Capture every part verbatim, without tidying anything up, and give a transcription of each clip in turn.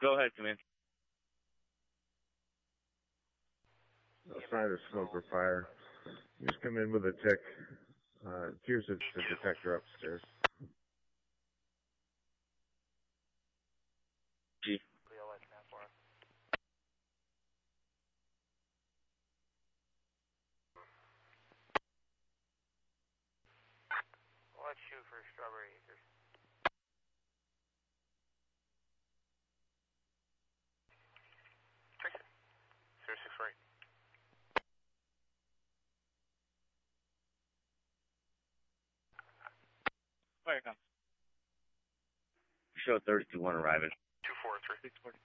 Go ahead, come in. No sign of smoke or fire. Just come in with a tick. Uh, it appears it's the detector upstairs. G. Let's shoot for Strawberry Acres. Take it. zero six four eight. Fire comes. Show thirty-two one arriving. two four three. six forty.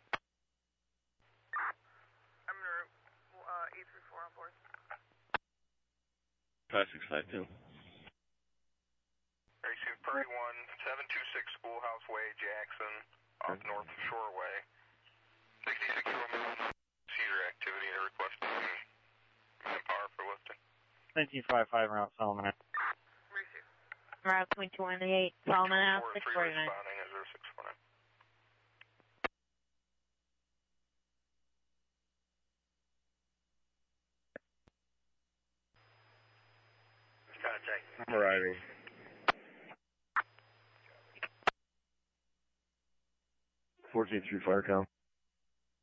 I'm gonna, uh, eight three four on board. five six five two. Racing thirty-one, seven two six Schoolhouse Way, Jackson, off North Shore Way. sixty-six Romeo, Cedar activity and request manpower for lifting. nineteen five five route Solomon. Receive. Route point two one eight, Solomon Ave, six forty-nine. Responding at zero six four nine. Contact. I'm arriving. fourteen three Firecom.